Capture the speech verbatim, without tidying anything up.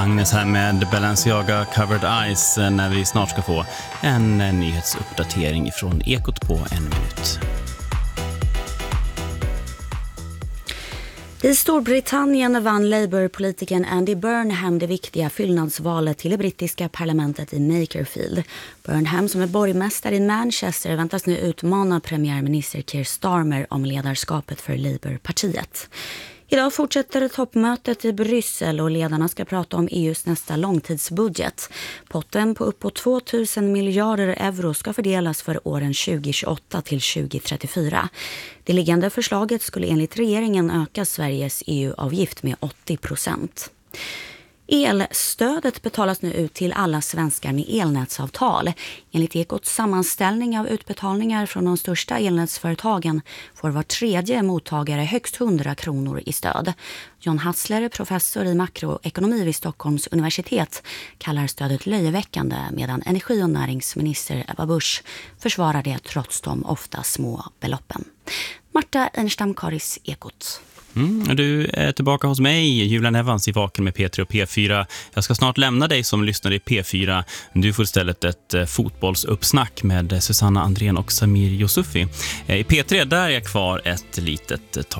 Agnes här med Balenciaga Covered Eyes när vi snart ska få en nyhetsuppdatering från Ekot på en minut. I Storbritannien vann Labour-politikern Andy Burnham det viktiga fyllnadsvalet till det brittiska parlamentet i Makerfield. Burnham, som är borgmästare i Manchester, väntas nu utmana premiärminister Keir Starmer om ledarskapet för Labour-partiet. Idag fortsätter toppmötet i Bryssel och ledarna ska prata om E U:s nästa långtidsbudget. Potten på uppåt två tusen miljarder euro ska fördelas för åren tjugo tjugoåtta till tjugo trettiofyra. Det liggande förslaget skulle enligt regeringen öka Sveriges E U-avgift med åttio procent. Elstödet betalas nu ut till alla svenskar med elnätsavtal. Enligt Ekots sammanställning av utbetalningar från de största elnätsföretagen får var tredje mottagare högst hundra kronor i stöd. John Hassler, professor i makroekonomi vid Stockholms universitet, kallar stödet löjeväckande, medan energi- och näringsminister Ebba Busch försvarar det trots de ofta små beloppen. Marta Ernstam-Karis, Ekot. Mm, du är tillbaka hos mig, Julian Evans i Vaken med P tre och P fyra. Jag ska snart lämna dig som lyssnar i P fyra. Du får istället ett eh, fotbollsuppsnack med Susanna Andrén och Samir Yusufi. Eh, I P tre där är jag kvar ett litet tag.